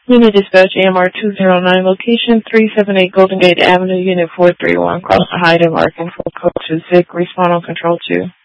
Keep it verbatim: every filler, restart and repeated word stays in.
Unit Dispatch A M R two zero nine, location three seven eight Golden Gate Avenue, Unit four three one, Cross the Hyde and Larkin, full code to Z I C, respond on Control two.